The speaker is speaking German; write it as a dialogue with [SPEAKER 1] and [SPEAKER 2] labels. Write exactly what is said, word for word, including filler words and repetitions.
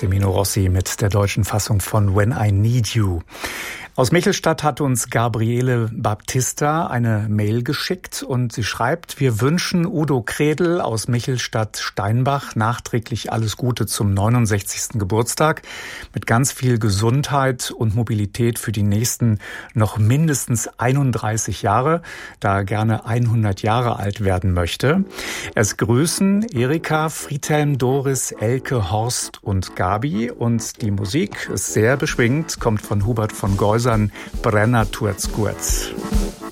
[SPEAKER 1] Semino Rossi mit der deutschen Fassung von When I Need You. Aus Michelstadt hat uns Gabriele Baptista eine Mail geschickt und sie schreibt: Wir wünschen Udo Kredel aus Michelstadt-Steinbach nachträglich alles Gute zum neunundsechzigsten Geburtstag mit ganz viel Gesundheit und Mobilität für die nächsten noch mindestens einunddreißig Jahre, da er gerne hundert Jahre alt werden möchte. Es grüßen Erika, Friedhelm, Doris, Elke, Horst und Gabi und die Musik ist sehr beschwingt, kommt von Hubert von Geusern, Brenner Turz Gurz.